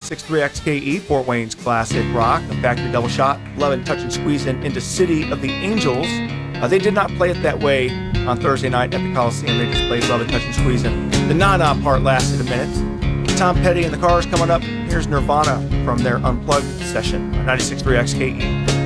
96.3 XKE, Fort Wayne's classic rock, a factory double shot, Lovin' Touchin' Squeezin' into City of the Angels. They did not play it that way on Thursday night at the Coliseum. They just played Lovin' Touchin' Squeezin'. The na-na part lasted a minute. Tom Petty and the Cars coming up. Here's Nirvana from their Unplugged session on 96.3 XKE.